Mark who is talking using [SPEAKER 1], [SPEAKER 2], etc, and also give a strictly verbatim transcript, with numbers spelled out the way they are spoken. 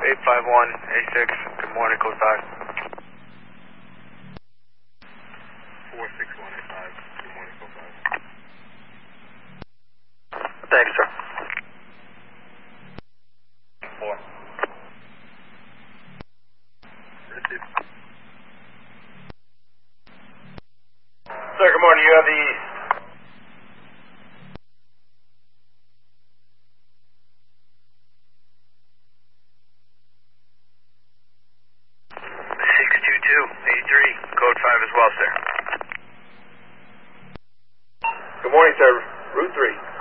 [SPEAKER 1] eight five one A six, good morning, code five.
[SPEAKER 2] four six one eight five, good morning, code five.
[SPEAKER 1] Thanks, sir.
[SPEAKER 2] Four. Sir, good morning. You have the
[SPEAKER 1] six two two eight three, code five as well, sir.
[SPEAKER 2] Good morning, sir. Route three.